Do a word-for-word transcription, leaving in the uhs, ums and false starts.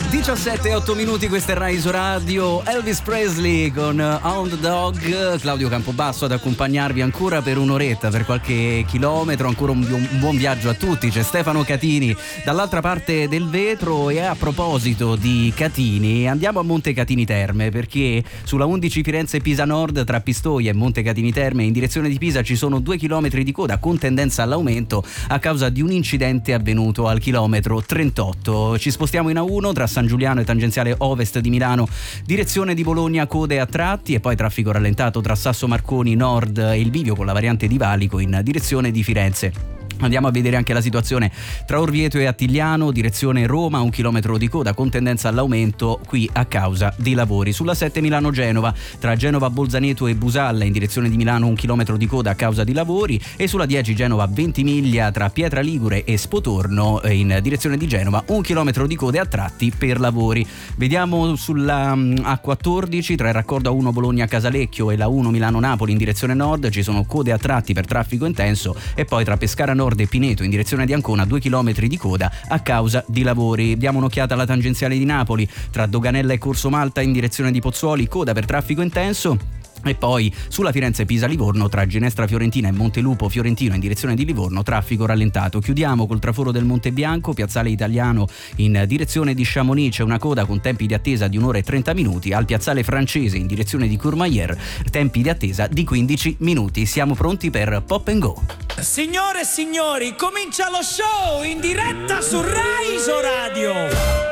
diciassette e otto minuti, questa è Rai Radio. Elvis Presley con Hound Dog, Claudio Campobasso ad accompagnarvi ancora per un'oretta, per qualche chilometro. Ancora un, un buon viaggio a tutti. C'è Stefano Catini dall'altra parte del vetro. E a proposito di Catini, andiamo a Monte Catini Terme, perché sulla undici Firenze-Pisa Nord tra Pistoia e Monte Catini Terme in direzione di Pisa ci sono due chilometri di coda con tendenza all'aumento a causa di un incidente avvenuto al chilometro trentotto. Ci spostiamo in A uno tra San Giuliano e tangenziale ovest di Milano, direzione di Bologna, code a tratti, e poi traffico rallentato tra Sasso Marconi Nord e il bivio con la variante di Valico in direzione di Firenze. Andiamo a vedere anche la situazione tra Orvieto e Attigliano, direzione Roma, un chilometro di coda con tendenza all'aumento qui a causa di lavori. Sulla sette Milano-Genova, tra Genova Bolzaneto e Busalla in direzione di Milano, un chilometro di coda a causa di lavori. E sulla dieci Genova-Ventimiglia tra Pietra Ligure e Spotorno in direzione di Genova, un chilometro di code a tratti per lavori. Vediamo sulla A quattordici tra il raccordo A uno Bologna-Casalecchio e la uno Milano-Napoli in direzione nord, ci sono code a tratti per traffico intenso. E poi tra Pescara Nord e Pineto in direzione di Ancona, due chilometri di coda a causa di lavori. Diamo un'occhiata alla tangenziale di Napoli, tra Doganella e Corso Malta in direzione di Pozzuoli, coda per traffico intenso. E poi sulla Firenze-Pisa-Livorno, tra Ginestra Fiorentina e Montelupo Fiorentino in direzione di Livorno, traffico rallentato. Chiudiamo col traforo del Monte Bianco, piazzale Italiano in direzione di Chamonix, c'è una coda con tempi di attesa di un'ora e trenta minuti. Al piazzale Francese in direzione di Courmayeur, tempi di attesa di quindici minuti. Siamo pronti per Pop and Go. Signore e signori, comincia lo show in diretta su Rai Radio.